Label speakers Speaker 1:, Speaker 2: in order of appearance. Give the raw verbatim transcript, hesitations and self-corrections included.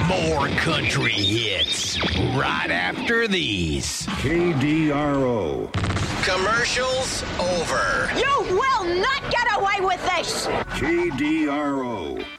Speaker 1: More country hits right after these.
Speaker 2: K D R O.
Speaker 1: Commercials over.
Speaker 3: You will not get away with this.
Speaker 2: K D R O.